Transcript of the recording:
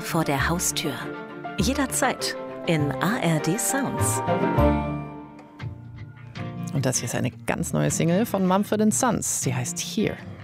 vor der Haustür. Jederzeit in ARD Sounds. Und das hier ist eine ganz neue Single von Mumford & Sons. Sie heißt Here.